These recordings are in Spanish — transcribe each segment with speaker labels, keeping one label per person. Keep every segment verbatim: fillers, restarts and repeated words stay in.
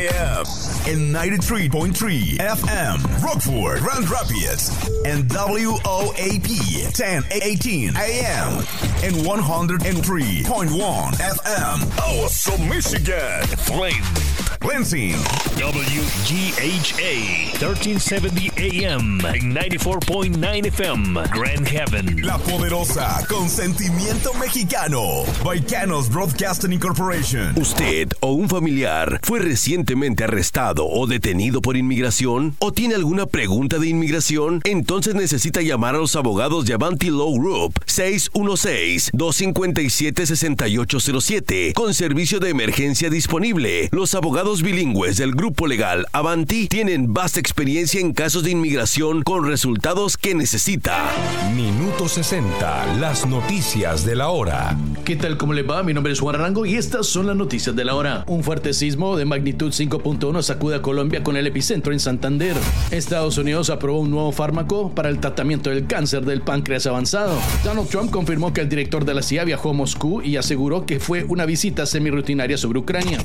Speaker 1: A M and ninety-three point three F M, Rockford, Grand Rapids, and W O A P ten eighteen A M and one oh three point one F M, Awesome, Michigan, Flint, Lansing,
Speaker 2: W G H A thirteen seventy A M and ninety-four point nine F M, Grand Haven.
Speaker 1: La poderosa, con sentimiento mexicano, Baicanos Broadcasting Incorporation.
Speaker 3: ¿Usted o un familiar fue recientemente arrestado o detenido por inmigración? ¿O tiene alguna pregunta de inmigración? Entonces necesita llamar a los abogados de Avanti Law Group seis uno seis, dos cinco siete, seis ocho cero siete con servicio de emergencia disponible. Los abogados bilingües del grupo legal Avanti tienen vasta experiencia en casos de inmigración con resultados que necesita.
Speaker 4: Minuto sesenta, las noticias de la hora.
Speaker 5: ¿Qué tal? ¿Cómo le va? Mi nombre es Juan Arango y estas son las noticias de la hora. Un fuerte sismo de magnitud cinco punto uno sacude a Colombia con el epicentro en Santander. Estados Unidos aprobó un nuevo fármaco para el tratamiento del cáncer del páncreas avanzado. Donald Trump confirmó que el director de la C I A viajó a Moscú y aseguró que fue una visita semirrutinaria sobre Ucrania.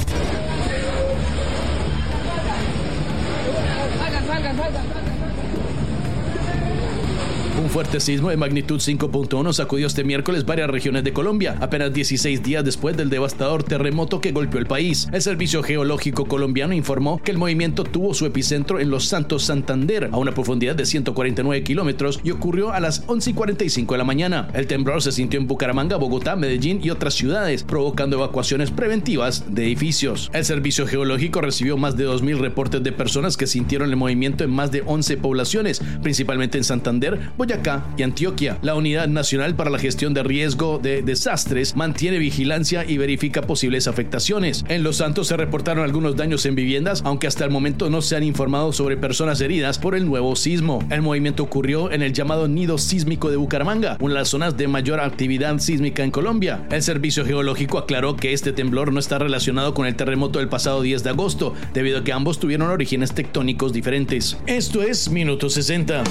Speaker 5: Un fuerte sismo de magnitud cinco punto uno sacudió este miércoles varias regiones de Colombia, apenas dieciséis días después del devastador terremoto que golpeó el país. El Servicio Geológico Colombiano informó que el movimiento tuvo su epicentro en Los Santos, Santander, a una profundidad de ciento cuarenta y nueve kilómetros y ocurrió a las once y cuarenta y cinco de la mañana. El temblor se sintió en Bucaramanga, Bogotá, Medellín y otras ciudades, provocando evacuaciones preventivas de edificios. El Servicio Geológico recibió más de dos mil reportes de personas que sintieron el movimiento en más de once poblaciones, principalmente en Santander, Boyacá y Antioquia. La Unidad Nacional para la Gestión de Riesgo de Desastres mantiene vigilancia y verifica posibles afectaciones. En Los Santos se reportaron algunos daños en viviendas, aunque hasta el momento no se han informado sobre personas heridas por el nuevo sismo. El movimiento ocurrió en el llamado Nido Sísmico de Bucaramanga, una de las zonas de mayor actividad sísmica en Colombia. El Servicio Geológico aclaró que este temblor no está relacionado con el terremoto del pasado diez de agosto, debido a que ambos tuvieron orígenes tectónicos diferentes. Esto es Minuto sesenta.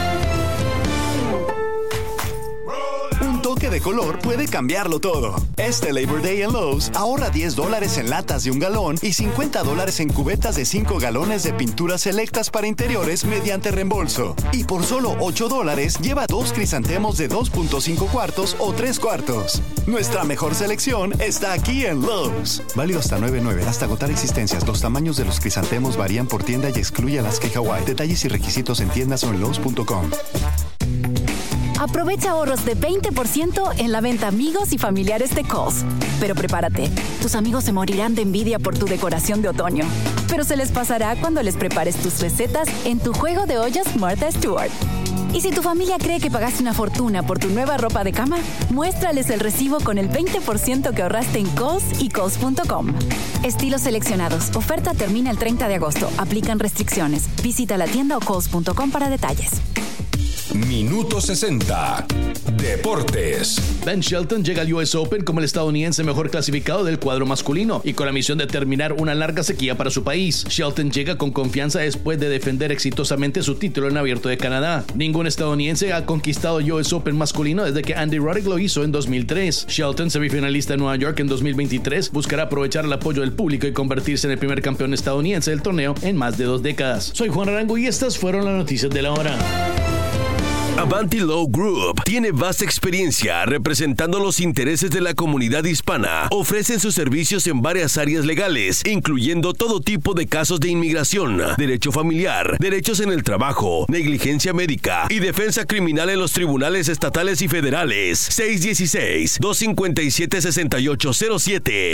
Speaker 6: De color puede cambiarlo todo. Este Labor Day en Lowe's ahorra diez dólares en latas de un galón y cincuenta dólares en cubetas de cinco galones de pinturas selectas para interiores mediante reembolso. Y por solo ocho dólares lleva dos crisantemos de dos punto cinco cuartos o tres cuartos. Nuestra mejor selección está aquí en Lowe's. Válido hasta nueve nueve, hasta agotar existencias. Los tamaños de los crisantemos varían por tienda y excluye Alaska y Hawái. Detalles y requisitos en tiendas o en lowes punto com.
Speaker 7: Aprovecha ahorros de veinte por ciento en la venta amigos y familiares de Kohl's. Pero prepárate, tus amigos se morirán de envidia por tu decoración de otoño. Pero se les pasará cuando les prepares tus recetas en tu juego de ollas Martha Stewart. Y si tu familia cree que pagaste una fortuna por tu nueva ropa de cama, muéstrales el recibo con el veinte por ciento que ahorraste en Kohl's y Kohl's punto com. Estilos seleccionados. Oferta termina el treinta de agosto. Aplican restricciones. Visita la tienda o Kohl's punto com para detalles.
Speaker 4: Minuto sesenta. Deportes.
Speaker 5: Ben Shelton llega al U S Open como el estadounidense mejor clasificado del cuadro masculino y con la misión de terminar una larga sequía para su país. Shelton llega con confianza después de defender exitosamente su título en Abierto de Canadá. Ningún estadounidense ha conquistado el U S Open masculino desde que Andy Roddick lo hizo en dos mil tres. Shelton, semifinalista en Nueva York en dos mil veintitrés, buscará aprovechar el apoyo del público y convertirse en el primer campeón estadounidense del torneo en más de dos décadas. Soy Juan Arango y estas fueron las noticias de la hora.
Speaker 3: Avanti Law Group tiene vasta experiencia representando los intereses de la comunidad hispana. Ofrecen sus servicios en varias áreas legales, incluyendo todo tipo de casos de inmigración, derecho familiar, derechos en el trabajo, negligencia médica y defensa criminal en los tribunales estatales y federales. seis uno seis, dos cinco siete, seis ocho cero siete